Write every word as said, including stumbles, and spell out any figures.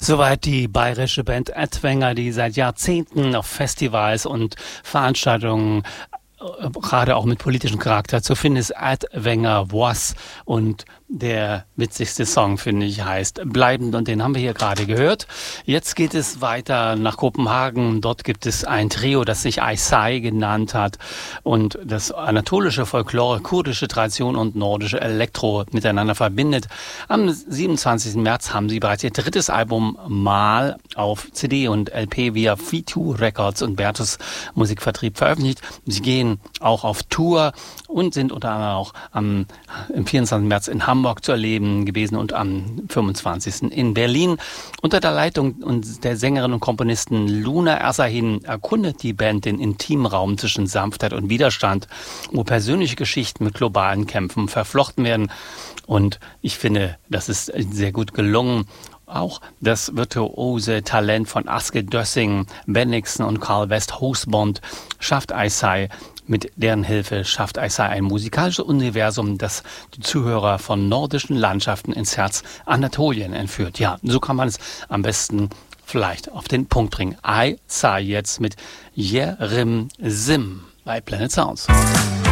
Soweit die bayerische Band Adwenger, die seit Jahrzehnten auf Festivals und Veranstaltungen äh, gerade auch mit politischem Charakter zu finden ist. Adwenger Was, und der witzigste Song, finde ich, heißt Bleibend, und den haben wir hier gerade gehört. Jetzt geht es weiter nach Kopenhagen. Dort gibt es ein Trio, das sich Aysay genannt hat und das anatolische Folklore, kurdische Tradition und nordische Elektro miteinander verbindet. Am siebenundzwanzigsten März haben sie bereits ihr drittes Album Mal auf C D und L P via V zwei Records und Bertus Musikvertrieb veröffentlicht. Sie gehen auch auf Tour und sind unter anderem auch am im vierundzwanzigsten März in Hamburg zu erleben gewesen und am fünfundzwanzigsten in Berlin. Unter der Leitung der Sängerin und Komponistin Luna Ersahin erkundet die Band den intimen Raum zwischen Sanftheit und Widerstand, wo persönliche Geschichten mit globalen Kämpfen verflochten werden. Und ich finde, das ist sehr gut gelungen. Auch das virtuose Talent von Aske Dössing, Bennigsen und Carl West Hosbond schafft Aysay. Mit deren Hilfe schafft Aysay ein musikalisches Universum, das die Zuhörer von nordischen Landschaften ins Herz Anatolien entführt. Ja, so kann man es am besten vielleicht auf den Punkt bringen. Aysay jetzt mit Yerim Sim bei Planet Sounds.